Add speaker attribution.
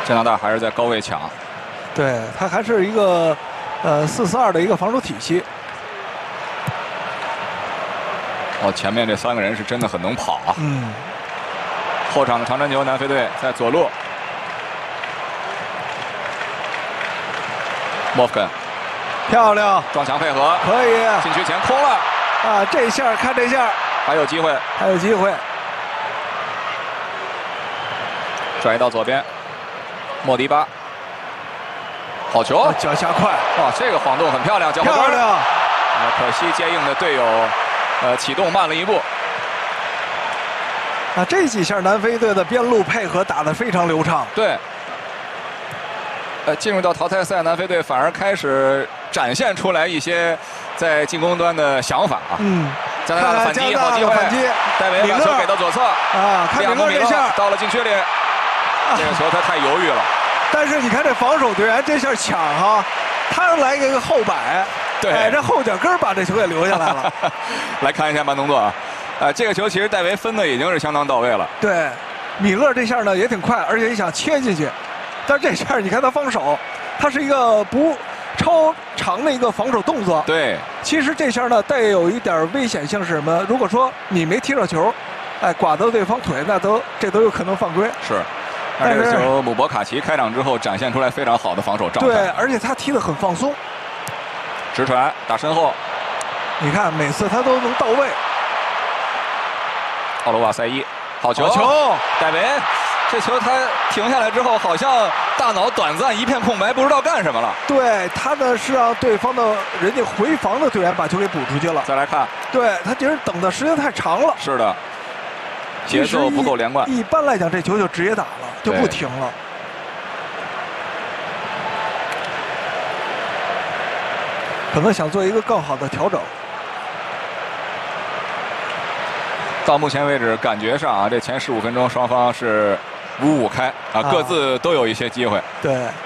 Speaker 1: 加拿大还是在高位抢，
Speaker 2: 对他还是一个4-4-2的一个防守体系。
Speaker 1: 哦，前面这3个人是真的很能跑啊。
Speaker 2: 嗯。
Speaker 1: 后场的长传球，南非队在左路。莫夫根，
Speaker 2: 漂亮，
Speaker 1: 撞墙配合，
Speaker 2: 可以。
Speaker 1: 禁区前空了。
Speaker 2: 啊，这下看这下，
Speaker 1: 还有机会，
Speaker 2: 还有机会。
Speaker 1: 转移到左边，莫迪巴，好球，
Speaker 2: 脚下快，
Speaker 1: 哇，这个晃动很漂亮，脚后跟。
Speaker 2: 漂亮。
Speaker 1: 可惜接应的队友，启动慢了一步。
Speaker 2: 啊，这几下南非队的边路配合打得非常流畅。
Speaker 1: 对。进入到淘汰赛，南非队反而开始展现出来一些在进攻端的想法。
Speaker 2: 嗯。
Speaker 1: 加拿大的反击，好机会。戴维把球给到左侧。
Speaker 2: 啊，看米勒这下
Speaker 1: 到了禁区里。这个球他太犹豫了。
Speaker 2: 但是你看这防守队员这下抢哈，他来一个后摆，
Speaker 1: 对，
Speaker 2: 哎，这后脚跟把这球给留下来了。
Speaker 1: 来看一下慢动作啊，这个球其实戴维分的已经是相当到位了。
Speaker 2: 对，米勒这下呢也挺快，而且也想切进去，但这下你看他防守，他是一个不超长的一个防守动作。
Speaker 1: 对，
Speaker 2: 其实这下呢带有一点危险性是什么？如果说你没踢着球，哎，刮到对方腿，那这都有可能犯规。
Speaker 1: 是。但是这个球姆博卡奇开场之后展现出来非常好的防守状态。
Speaker 2: 对，而且他踢得很放松。
Speaker 1: 直传打身后，
Speaker 2: 你看每次他都能到位。
Speaker 1: 奥罗瓦塞伊，好球！戴维，这球他停下来之后，好像大脑短暂一片空白，不知道干什么了。
Speaker 2: 对，他呢是让对方的人家回防的队员把球给补出去了。
Speaker 1: 再来看，
Speaker 2: 对他其实等的时间太长了。
Speaker 1: 是的。节奏不够连贯。
Speaker 2: 一般来讲，这球就直接打了，就不停了。可能想做一个更好的调整。
Speaker 1: 到目前为止，感觉上啊，这前15分钟双方是5-5开啊，各自都有一些机会。
Speaker 2: 对。